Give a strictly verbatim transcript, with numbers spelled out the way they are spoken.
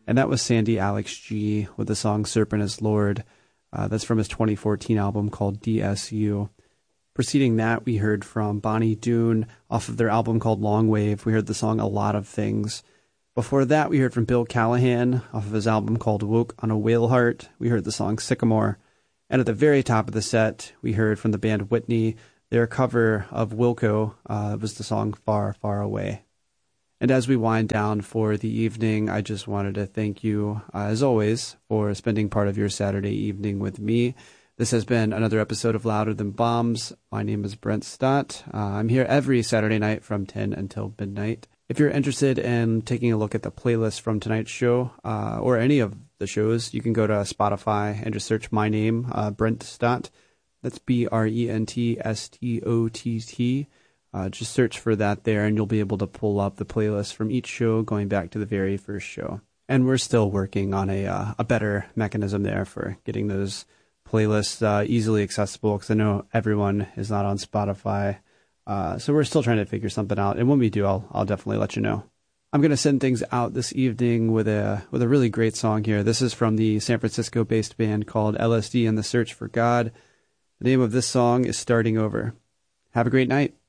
And that was Sandy Alex G with the song Serpent is Lord. Uh, that's from his twenty fourteen album called D S U. Preceding that, we heard from Bonnie Doon off of their album called Long Wave. We heard the song A Lot of Things. Before that, we heard from Bill Callahan off of his album called Woke on a Whale Heart. We heard the song Sycamore. And at the very top of the set, we heard from the band Whitney, their cover of Wilco. Uh, was the song Far, Far Away. And as we wind down for the evening, I just wanted to thank you, uh, as always, for spending part of your Saturday evening with me. This has been another episode of Louder Than Bombs. My name is Brent Stott. Uh, I'm here every Saturday night from ten until midnight. If you're interested in taking a look at the playlist from tonight's show, uh, or any of the shows, you can go to Spotify and just search my name, uh, Brent Stott. That's B R E N T S T O T T. Uh, just search for that there, and you'll be able to pull up the playlist from each show going back to the very first show. And we're still working on a uh, a better mechanism there for getting those playlists uh, easily accessible, because I know everyone is not on Spotify. Uh, so we're still trying to figure something out. And when we do, I'll I'll definitely let you know. I'm going to send things out this evening with a with a really great song here. This is from the San Francisco-based band called L S D and the Search for God. The name of this song is Starting Over. Have a great night.